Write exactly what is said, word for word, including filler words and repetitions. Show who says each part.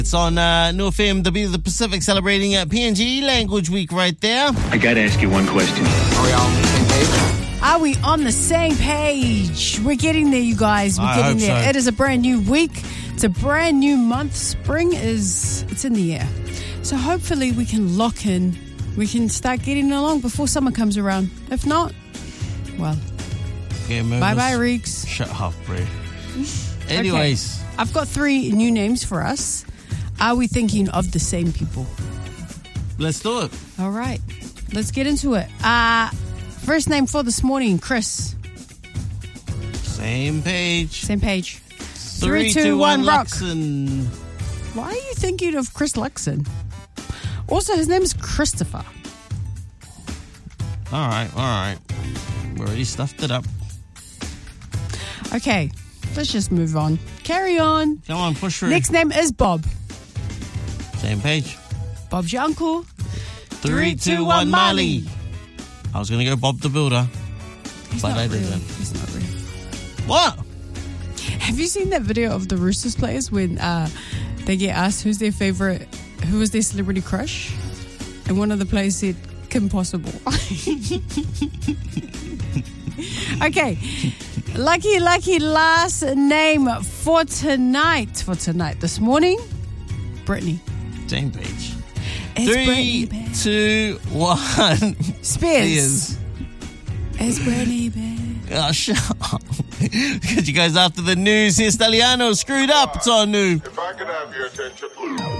Speaker 1: It's on uh, New F M, W the Pacific, celebrating uh, P N G Language Week right there.
Speaker 2: I gotta ask you one question. Are we all on the same page?
Speaker 3: Are we on the same page? We're getting there, you guys. We're
Speaker 1: I
Speaker 3: getting
Speaker 1: hope
Speaker 3: there.
Speaker 1: so.
Speaker 3: It is a brand new week. It's a brand new month. Spring is, it's in the air. So hopefully we can lock in. We can start getting along before summer comes around. If not, well,
Speaker 1: Okay, movers.
Speaker 3: bye-bye, Reeks.
Speaker 1: Shut up, bro. Anyways.
Speaker 3: Okay. I've got three new names for us. Are we thinking of the same people?
Speaker 1: Let's do it.
Speaker 3: All right. Let's get into it. Uh, first name for this morning, Chris.
Speaker 1: Same page.
Speaker 3: Same page.
Speaker 1: Three, two, one,
Speaker 3: rock.
Speaker 1: Luxon.
Speaker 3: Why are you thinking of Chris Luxon? Also, his name is Christopher.
Speaker 1: All right, all right. We already stuffed it up.
Speaker 3: Okay, let's just move on. Carry on.
Speaker 1: Come on, push through.
Speaker 3: Next name is Bob.
Speaker 1: Same page.
Speaker 3: Bob's your uncle.
Speaker 1: Three, two, one, Marley. I was going to go Bob the Builder,
Speaker 3: He's
Speaker 1: but
Speaker 3: not
Speaker 1: I
Speaker 3: real.
Speaker 1: didn't.
Speaker 3: He's not real.
Speaker 1: What?
Speaker 3: Have you seen that video of the Roosters players when uh, they get asked who's their favorite, who was their celebrity crush? And one of the players said, Kim Possible. Okay. Lucky, lucky last name for tonight. For tonight. This morning, Brittany.
Speaker 1: Same page.
Speaker 3: It's
Speaker 1: Three,
Speaker 3: Brittany, babe.
Speaker 1: two, one.
Speaker 3: Spears. It's Brittany, babe.
Speaker 1: Oh, shut up. Catch you guys after the news. Here's Steliano. Screwed up. It's on New.
Speaker 4: If I could have your attention.